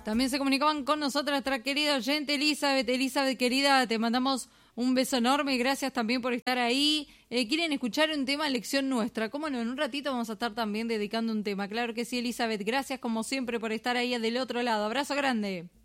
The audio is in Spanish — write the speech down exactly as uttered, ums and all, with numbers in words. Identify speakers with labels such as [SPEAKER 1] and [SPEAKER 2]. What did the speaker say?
[SPEAKER 1] También se comunicaban con nosotros nuestra querida oyente Elizabeth. Elizabeth, querida, te mandamos un beso enorme. Gracias también por estar ahí. Eh, ¿Quieren escuchar un tema, lección nuestra? Cómo no, en un ratito vamos a estar también dedicando un tema. Claro que sí, Elizabeth. Gracias como siempre por estar ahí del otro lado. Abrazo grande.